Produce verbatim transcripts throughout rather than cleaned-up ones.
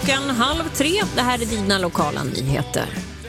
klockan halv tre. Det här är dina lokala nyheter.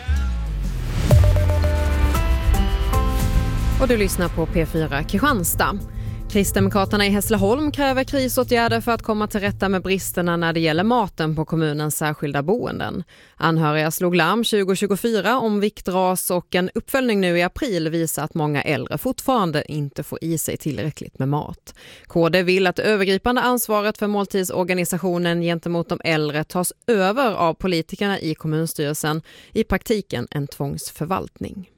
Och du lyssnar på P fyra Kristianstad. Kristdemokraterna i Hässleholm kräver krisåtgärder för att komma till rätta med bristerna när det gäller maten på kommunens särskilda boenden. Anhöriga slog larm tjugo tjugofyra om viktras och en uppföljning nu i april visar att många äldre fortfarande inte får i sig tillräckligt med mat. K D vill att det övergripande ansvaret för måltidsorganisationen gentemot de äldre tas över av politikerna i kommunstyrelsen, i praktiken en tvångsförvaltning.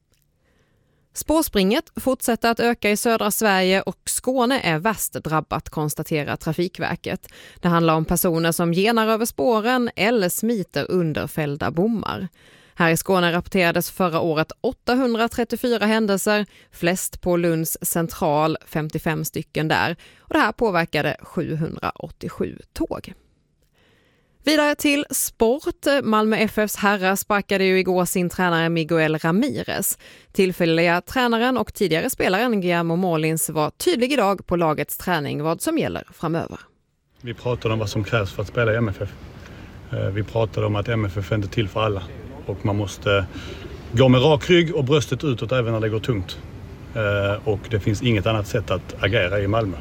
Spårspringet fortsätter att öka i södra Sverige och Skåne är värst drabbat, konstaterar Trafikverket. Det handlar om personer som genar över spåren eller smiter under fällda bommar. Här i Skåne rapporterades förra året åttahundratrettiofyra händelser, flest på Lunds central, femtiofem stycken där. Och det här påverkade sjuhundraåttiosju tåg. Vidare till sport. Malmö F F:s herrar sparkade ju igår sin tränare Miguel Ramirez. Tillfälliga tränaren och tidigare spelaren Guillermo Molins var tydlig idag på lagets träning vad som gäller framöver. Vi pratade om vad som krävs för att spela i M F F. Vi pratade om att M F F är inte till för alla. Och man måste gå med rak rygg och bröstet utåt även när det går tungt. Och det finns inget annat sätt att agera i Malmö.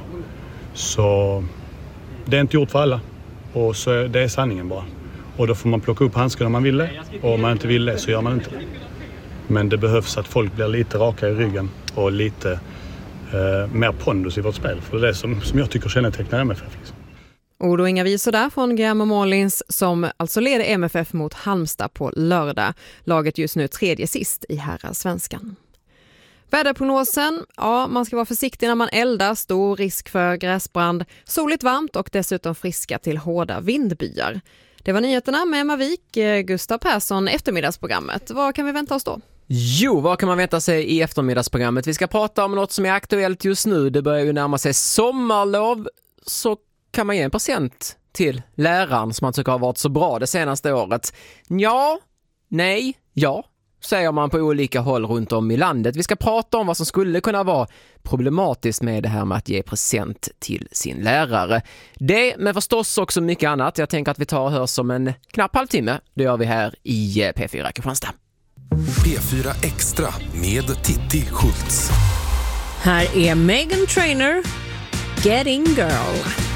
Så det är inte gjort för alla. Och så det är sanningen bara. Och då får man plocka upp handskarna om man vill det. Och om man inte vill det så gör man inte det. Men det behövs att folk blir lite raka i ryggen. Och lite eh, mer pondus i vårt spel. För det är det som, som jag tycker kännetecknar M F F. Liksom. Och då inga visor där från Guillermo Molins som alltså leder M F F mot Halmstad på lördag. Laget just nu tredje sist i herrasvenskan. Väderprognosen, ja man ska vara försiktig när man eldar, stor risk för gräsbrand, soligt varmt och dessutom friska till hårda vindbyar. Det var nyheterna med Emma Wik, Gustav Persson, eftermiddagsprogrammet. Vad kan vi vänta oss då? Jo, vad kan man vänta sig i eftermiddagsprogrammet? Vi ska prata om något som är aktuellt just nu. Det börjar ju närma sig sommarlov, så kan man ge en present till läraren som man tycker har varit så bra det senaste året. Ja, nej, ja. Säger man på olika håll runt om i landet. Vi ska prata om vad som skulle kunna vara problematiskt med det här med att ge present till sin lärare. Det, men förstås också mycket annat. Jag tänker att vi tar och hörs om en knapp halvtimme. Det gör vi här i P fyra Kristianstad. P fyra Extra med Titti Schultz. Här är Meghan Trainor, Getting Girl.